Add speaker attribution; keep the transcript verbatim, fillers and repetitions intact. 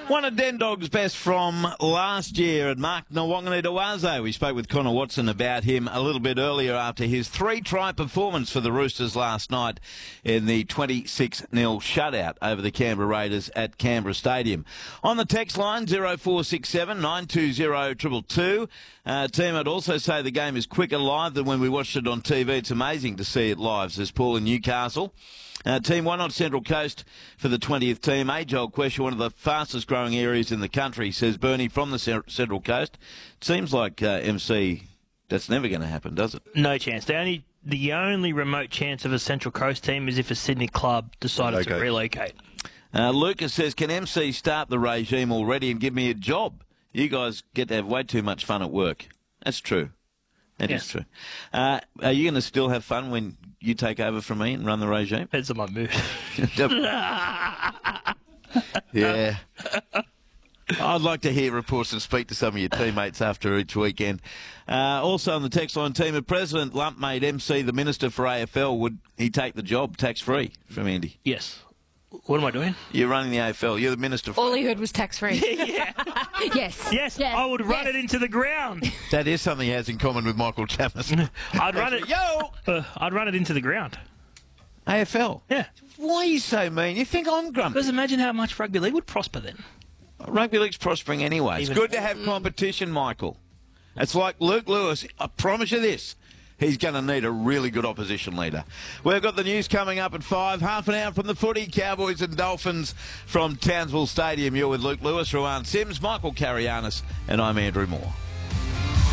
Speaker 1: One of Den Dog's best from last year, and Mark Nwanganitawaze. We spoke with Connor Watson about him a little bit earlier after his three-try performance for the Roosters last night in the twenty-six nil shutout over the Canberra Raiders at Canberra Stadium. On the text line, zero four six seven nine two zero two two two. Uh, team, I'd also say the game is quicker live than when we watched it on T V. It's amazing to see it live, says Paul in Newcastle. Uh, team, why not Central Coast for the twentieth team? Age-old question, one of the fastest-growing areas in the country, says Bernie from the Central Coast. It seems like uh, M C, that's never going to happen, does it?
Speaker 2: No chance. The only the only remote chance of a Central Coast team is if a Sydney club decided
Speaker 1: Okay.
Speaker 2: to relocate.
Speaker 1: Uh, Lucas says, can M C start the regime already and give me a job? You guys get to have way too much fun at work. That's true. That
Speaker 2: Yes.
Speaker 1: is true. Uh, are you going to still have fun when you take over from me and run the regime?
Speaker 2: Depends on my mood.
Speaker 1: Yeah. I'd like to hear reports and speak to some of your teammates after each weekend. Uh, also on the text line, team, if President Lump made M C the Minister for A F L, would he take the job tax-free from Andy?
Speaker 2: Yes. What am I doing?
Speaker 1: You're running the A F L. You're the Minister for...
Speaker 3: All he heard was tax-free.
Speaker 2: yeah.
Speaker 3: Yes.
Speaker 2: Yes,
Speaker 3: Yes.
Speaker 2: I would run
Speaker 3: Yes.
Speaker 2: it into the ground.
Speaker 1: That is something he has in common with Michael Chamis.
Speaker 2: I'd run it.
Speaker 1: Yo!
Speaker 2: Uh, I'd run it into the ground.
Speaker 1: A F L?
Speaker 2: Yeah.
Speaker 1: Why are you so mean? You think I'm grumpy?
Speaker 2: Because imagine how much rugby league would prosper then.
Speaker 1: Rugby league's prospering anyway. It's
Speaker 2: Even-
Speaker 1: good to have competition, Michael. It's like Luke Lewis. I promise you this. He's going to need a really good opposition leader. We've got the news coming up at five. Half an hour from the footy. Cowboys and Dolphins from Townsville Stadium. You're with Luke Lewis, Rowan Sims, Michael Carianis, and I'm Andrew Moore.